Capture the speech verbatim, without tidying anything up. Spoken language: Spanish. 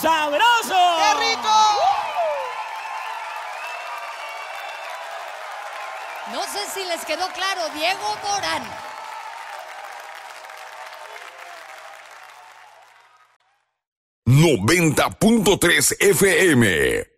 ¡Sabroso! ¡Qué rico! No sé si les quedó claro, Diego Morán. noventa punto tres F M